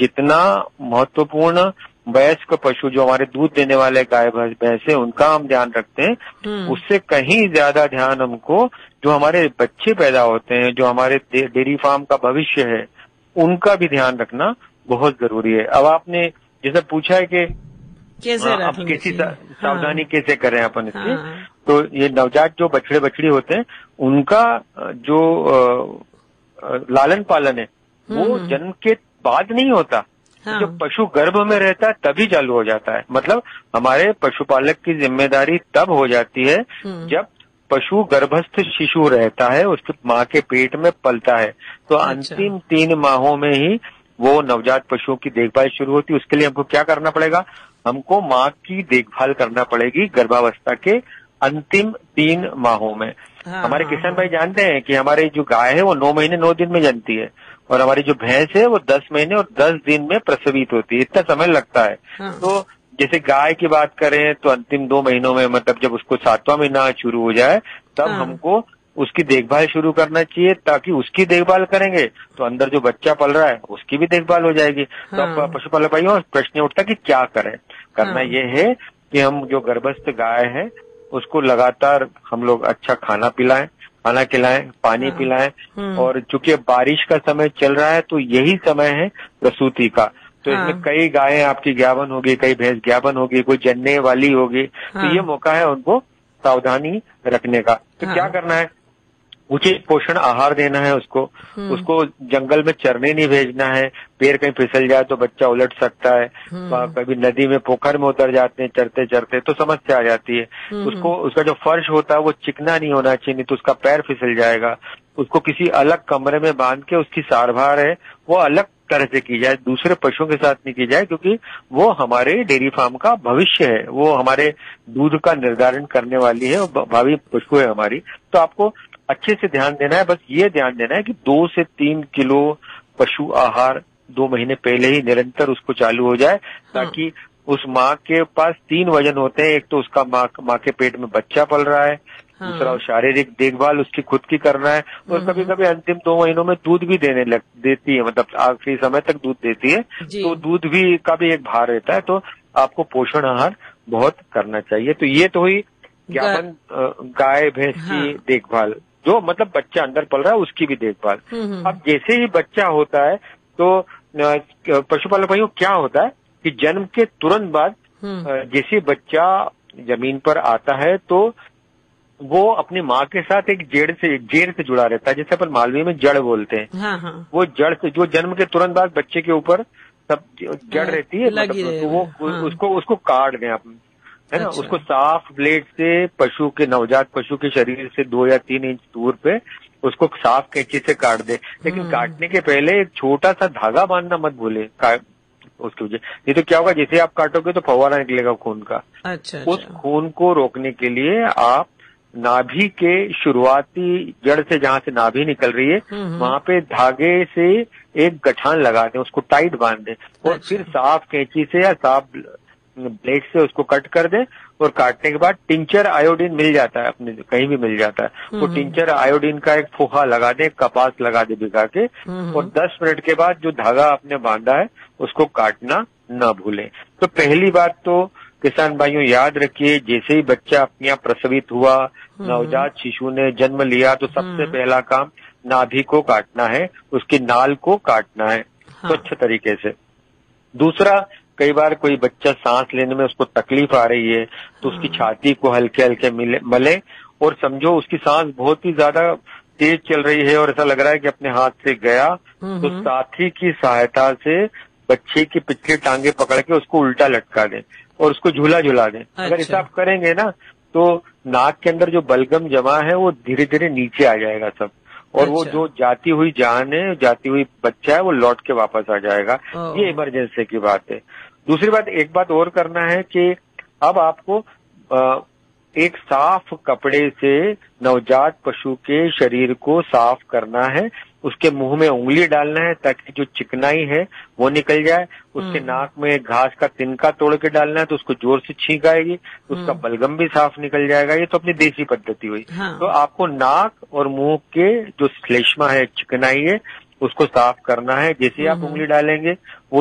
जितना महत्वपूर्ण वयस्क पशु जो हमारे दूध देने वाले गाय भैंस है उनका हम ध्यान रखते हैं, उससे कहीं ज्यादा ध्यान हमको जो हमारे बच्चे पैदा होते हैं, जो हमारे डेयरी फार्म का भविष्य है, उनका भी ध्यान रखना बहुत जरूरी है। अब आपने जैसे पूछा है कि अब कैसी सावधानी कैसे करें अपन इसकी, तो ये नवजात जो बछड़े बछड़ी होते हैं उनका जो लालन पालन है वो जन्म के बाद नहीं होता। जो पशु गर्भ में रहता है तभी चालू हो जाता है। मतलब हमारे पशुपालक की जिम्मेदारी तब हो जाती है जब पशु गर्भस्थ शिशु रहता है, उसके माँ के पेट में पलता है, तो अंतिम 3 माहों में ही वो नवजात पशुओं की देखभाल शुरू होती है। उसके लिए हमको क्या करना पड़ेगा, हमको माँ की देखभाल करना पड़ेगी गर्भावस्था के अंतिम 3 माहों में। हमारे किसान भाई जानते हैं कि हमारी जो गाय है वो 9 महीने 9 दिन में जन्मती है और हमारी जो भैंस है वो 10 महीने और 10 दिन में प्रसवित होती है। इतना समय लगता है। तो जैसे गाय की बात करें तो अंतिम 2 महीनों में, मतलब जब उसको 7वां महीना शुरू हो जाए तब हमको उसकी देखभाल शुरू करना चाहिए, ताकि उसकी देखभाल करेंगे तो अंदर जो बच्चा पल रहा है उसकी भी देखभाल हो जाएगी। तो अब पशुपालक भाइयों प्रश्न उठता कि क्या करें। करना ये है कि हम जो गर्भस्थ गाय है उसको लगातार हम लोग अच्छा खाना खिलाएं, पानी पिलाएं। और चूंकि बारिश का समय चल रहा है तो यही समय है प्रसूति का। तो इसमें कई गायें आपकी ज्ञावन होगी, कई भैंस ज्ञावन होगी, कोई जनने वाली होगी, तो ये मौका है उनको सावधानी रखने का। तो क्या करना है, उचित पोषण आहार देना है उसको जंगल में चरने नहीं भेजना है। पैर कहीं फिसल जाए तो बच्चा उलट सकता है, कभी नदी में पोखर में उतर जाते हैं चरते चरते तो समस्या आ जाती है। उसका जो फर्श होता है वो चिकना नहीं होना चाहिए, नहीं तो उसका पैर फिसल जाएगा। उसको किसी अलग कमरे में बांध के उसकी सारभार है वो अलग तरह से की जाए, दूसरे पशुओं के साथ नहीं की जाए, क्योंकि वो हमारे डेयरी फार्म का भविष्य है, वो हमारे दूध का निर्धारण करने वाली है, भावी पशु है हमारी। तो आपको अच्छे से ध्यान देना है, बस ये ध्यान देना है कि 2 से 3 किलो पशु आहार 2 महीने पहले ही निरंतर उसको चालू हो जाए, ताकि उस माँ के पास 3 वजन होते हैं। एक तो उसका माँ के पेट में बच्चा पल रहा है, दूसरा शारीरिक देखभाल उसकी खुद की करना है, और कभी कभी अंतिम 2 महीनों में दूध भी देती है, मतलब आखिरी समय तक दूध देती है, तो दूध भी का भी एक भार रहता है। तो आपको पोषण आहार बहुत करना चाहिए। तो ये तो हुई ज्ञापन गाय भैंस की देखभाल, जो मतलब बच्चा अंदर पल रहा है उसकी भी देखभाल। अब जैसे ही बच्चा होता है तो पशुपालक भाइयों क्या होता है कि जन्म के तुरंत बाद जैसे बच्चा जमीन पर आता है तो वो अपनी माँ के साथ एक जेड़ से जुड़ा रहता है, जैसे अपन मालवी में जड़ बोलते हैं। वो जड़ से जो जन्म के तुरंत बाद बच्चे के ऊपर सब जड़ रहती है, मतलब वो उसको काट दें आप, है ना। उसको साफ ब्लेड से नवजात पशु के शरीर से 2 या 3 इंच दूर पे उसको साफ कैंची से काट दे। लेकिन काटने के पहले एक छोटा सा धागा बांधना मत भूले उसकी वजह, नहीं तो क्या होगा, जैसे आप काटोगे तो फव्वारा निकलेगा खून का। उस खून को रोकने के लिए आप नाभि के शुरुआती जड़ से जहाँ से नाभि निकल रही है वहां पे धागे से एक गठान लगा दें, उसको टाइट बांध दें, और फिर साफ कैंची से या साफ ब्लेड से उसको कट कर दें। और काटने के बाद टिंचर आयोडीन मिल जाता है, अपने कहीं भी मिल जाता है, वो टिंचर आयोडीन का एक फुहा लगा दे, कपास लगा दे भिगा के, और 10 मिनट के बाद जो धागा आपने बांधा है उसको काटना न भूलें। तो पहली बात तो किसान भाइयों याद रखिए, जैसे ही बच्चा अपने आप प्रसवित हुआ, नवजात शिशु ने जन्म लिया, तो सबसे पहला काम नाभि को काटना है, उसकी नाल को काटना है स्वच्छ तरीके से। दूसरा, कई बार कोई बच्चा सांस लेने में उसको तकलीफ आ रही है तो उसकी छाती को हल्के हल्के मले, और समझो उसकी सांस बहुत ही ज्यादा तेज चल रही है और ऐसा लग रहा है कि अपने हाथ से गया, तो साथी की सहायता से बच्चे की पिछली टांगे पकड़ के उसको उल्टा लटका दें और उसको झूला झुला दें। अगर ऐसा आप करेंगे ना तो नाक के अंदर जो बलगम जमा है वो धीरे धीरे नीचे आ जाएगा सब, और वो जो जाती हुई जान है, जाती हुई बच्चा है, वो लौट के वापस आ जाएगा। ये इमरजेंसी की बात है। दूसरी बात, एक बात और करना है कि अब आपको एक साफ कपड़े से नवजात पशु के शरीर को साफ करना है, उसके मुंह में उंगली डालना है ताकि जो चिकनाई है वो निकल जाए, उसके नाक में घास का तिनका तोड़ के डालना है तो उसको जोर से छींक आएगी, उसका बलगम भी साफ निकल जाएगा। ये तो अपनी देसी पद्धति हुई। तो आपको नाक और मुंह के जो श्लेष्मा है, चिकनाई है, उसको साफ करना है। जैसे आप उंगली डालेंगे वो